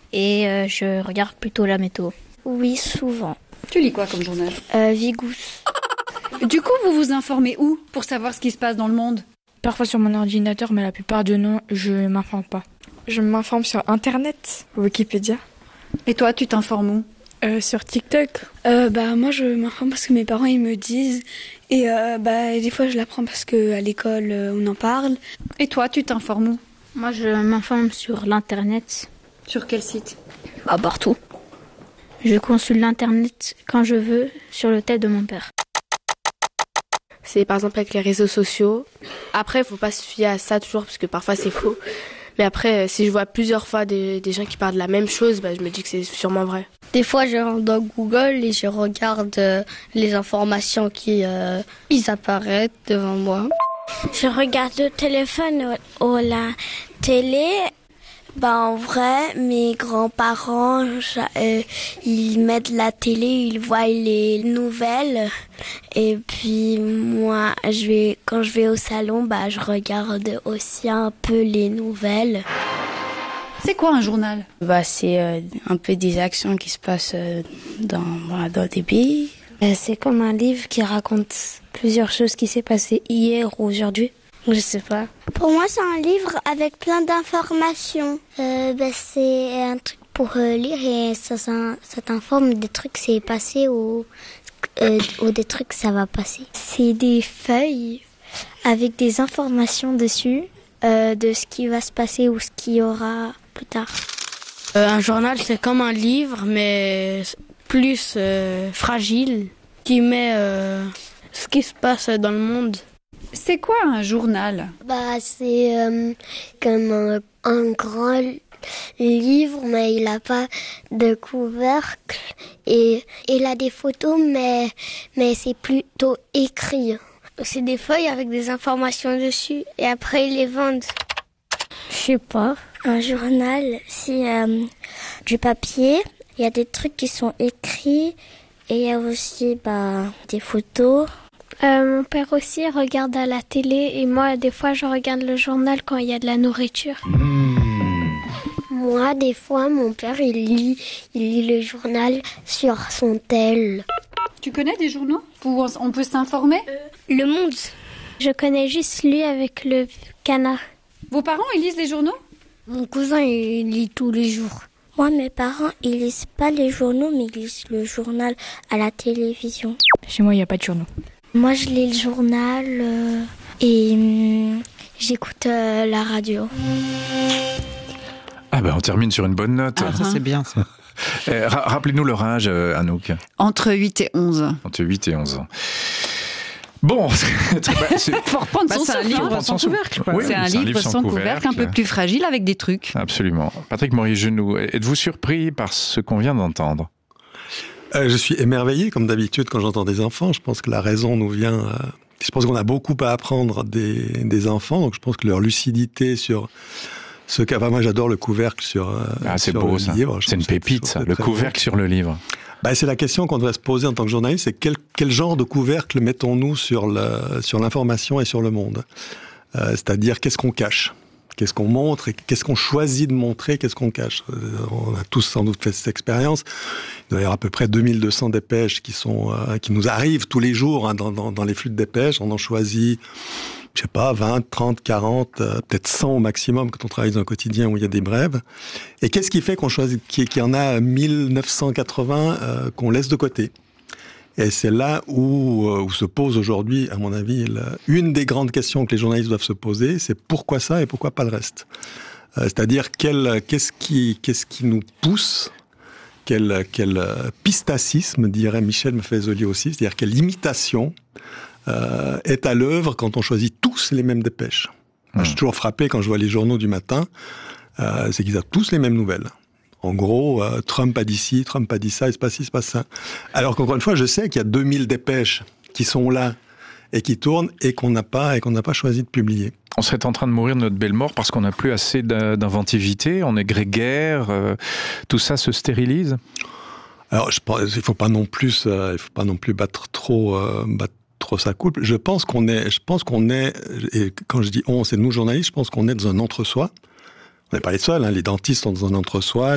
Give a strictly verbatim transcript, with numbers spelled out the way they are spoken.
et euh, je regarde plutôt la météo. Oui, souvent. Tu lis quoi comme journal ? Euh, Vigous. Du coup, vous vous informez où pour savoir ce qui se passe dans le monde ? Parfois sur mon ordinateur, mais la plupart du temps, je m'informe pas. Je m'informe sur Internet, Wikipédia. Et toi, tu t'informes où ? Euh, sur TikTok. Euh, bah moi je m'informe parce que mes parents ils me disent et euh, bah des fois je l'apprends parce que à l'école euh, on en parle. Et toi, tu t'informes où ? Moi, je m'informe sur l'internet. Sur quel site ? Bah, partout. Je consulte l'internet quand je veux sur le tel de mon père. C'est par exemple avec les réseaux sociaux. Après, il faut pas se fier à ça toujours parce que parfois c'est faux. Mais après, si je vois plusieurs fois des, des gens qui parlent de la même chose, bah, je me dis que c'est sûrement vrai. Des fois, je rentre dans Google et je regarde euh, les informations qui euh, ils apparaissent devant moi. Je regarde le téléphone ou, ou la télé. Ben, en vrai, mes grands-parents, euh, ils mettent la télé, ils voient les nouvelles. Et puis moi, je vais, quand je vais au salon, bah, je regarde aussi un peu les nouvelles. C'est quoi un journal ? Bah, c'est euh, un peu des actions qui se passent euh, dans, bah, dans des pays. Euh, c'est comme un livre qui raconte plusieurs choses qui s'est passées hier ou aujourd'hui. Je sais pas. Pour moi, c'est un livre avec plein d'informations. Euh, bah, c'est un truc pour euh, lire et ça, ça, ça t'informe des trucs qui s'est passé ou, euh, ou des trucs que ça va passer. C'est des feuilles avec des informations dessus euh, de ce qui va se passer ou ce qu'il y aura plus tard. Euh, un journal, c'est comme un livre, mais plus euh, fragile, qui met euh, ce qui se passe dans le monde. C'est quoi un journal ? Bah, c'est euh, comme un, un grand livre, mais il n'a pas de couvercle. Et il a des photos, mais, mais c'est plutôt écrit. C'est des feuilles avec des informations dessus, et après ils les vendent. Je sais pas. Un journal, c'est euh, du papier. Il y a des trucs qui sont écrits, et il y a aussi bah, des photos. Euh, mon père aussi regarde à la télé et moi des fois je regarde le journal quand il y a de la nourriture. Mmh. Moi des fois mon père il lit, il lit le journal sur son tel. Tu connais des journaux où on peut s'informer ? euh, Le Monde. Je connais juste lui avec le canard. Vos parents ils lisent les journaux ? Mon cousin il lit tous les jours. Moi mes parents ils lisent pas les journaux mais ils lisent le journal à la télévision. Chez moi il n'y a pas de journaux. Moi, je lis le journal euh, et hum, j'écoute euh, la radio. Ah ben, on termine sur une bonne note. Ah, ça, c'est bien, ça. eh, ra- rappelez-nous leur âge, euh, Anouk. Entre huit et onze ans. Entre huit et onze ans. Bon, il faut reprendre bah, son c'est un souffle, livre hein. sans couvercle. Oui, c'est un c'est livre sans couvercle, un peu plus fragile avec des trucs. Absolument. Patrick Mory-Genoux, êtes-vous surpris par ce qu'on vient d'entendre ? Euh, je suis émerveillé, comme d'habitude, quand j'entends des enfants. Je pense que la raison nous vient... Euh, je pense qu'on a beaucoup à apprendre des, des enfants. Donc, je pense que leur lucidité sur ce qu'a... Enfin, moi, j'adore le couvercle sur, euh, ah, c'est sur beau, le ça. livre. C'est une pépite, ça. Le couvercle beau. Sur le livre. Bah, c'est la question qu'on devrait se poser en tant que journaliste. C'est quel, quel genre de couvercle mettons-nous sur, le, sur l'information et sur le monde ? euh, C'est-à-dire, qu'est-ce qu'on cache ? Qu'est-ce qu'on montre et qu'est-ce qu'on choisit de montrer, qu'est-ce qu'on cache. On a tous sans doute fait cette expérience. Il doit y avoir à peu près deux mille deux cents dépêches qui, sont, euh, qui nous arrivent tous les jours hein, dans, dans, dans les flux de dépêches. On en choisit, je sais pas, vingt, trente, quarante, euh, peut-être cent au maximum quand on travaille dans un quotidien où il y a des brèves. Et qu'est-ce qui fait qu'on choisit, qu'il y en a mille neuf cent quatre-vingts euh, qu'on laisse de côté ? Et c'est là où, où se pose aujourd'hui, à mon avis, une des grandes questions que les journalistes doivent se poser, c'est pourquoi ça et pourquoi pas le reste ? euh, C'est-à-dire, quel, qu'est-ce, qui, qu'est-ce qui nous pousse ? Quel, quel pistacisme, dirait Michel Mephezoli aussi, c'est-à-dire quelle imitation euh, est à l'œuvre quand on choisit tous les mêmes dépêches ? Mmh. Je suis toujours frappé quand je vois les journaux du matin, euh, c'est qu'ils ont tous les mêmes nouvelles. En gros, euh, Trump a dit ci, Trump a dit ça, il se passe ci, il se passe ça. Alors qu'encore une fois, je sais qu'il y a deux mille dépêches qui sont là et qui tournent et qu'on n'a pas, et qu'on n'a pas choisi de publier. On serait en train de mourir de notre belle mort parce qu'on n'a plus assez d'inventivité, on est grégaire, euh, tout ça se stérilise ? Alors, je pense, il faut pas non plus, euh, il faut pas non plus battre trop, euh, battre trop sa coupe. Je pense qu'on est, je pense qu'on est, et quand je dis on, c'est nous journalistes, je pense qu'on est dans un entre-soi. On n'est pas les seuls, hein, les dentistes sont dans un entre-soi.